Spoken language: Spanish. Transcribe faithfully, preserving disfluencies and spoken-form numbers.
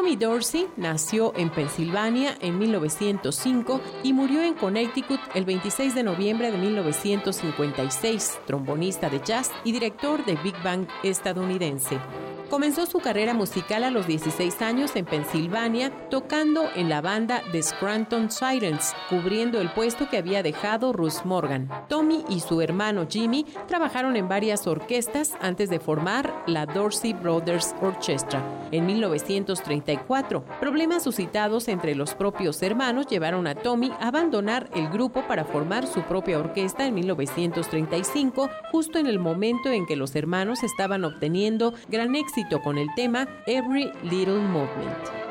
Tommy Dorsey nació en Pensilvania en mil novecientos cinco y murió en Connecticut el veintiséis de noviembre de mil novecientos cincuenta y seis, trombonista de jazz y director de Big Band estadounidense. Comenzó su carrera musical a los dieciséis años en Pensilvania, tocando en la banda The Scranton Sirens, cubriendo el puesto que había dejado Russ Morgan. Tommy y su hermano Jimmy trabajaron en varias orquestas antes de formar la Dorsey Brothers Orchestra en mil novecientos treinta y cuatro. Problemas suscitados entre los propios hermanos llevaron a Tommy a abandonar el grupo para formar su propia orquesta en mil novecientos treinta y cinco, justo en el momento en que los hermanos estaban obteniendo gran éxito con el tema Every Little Movement.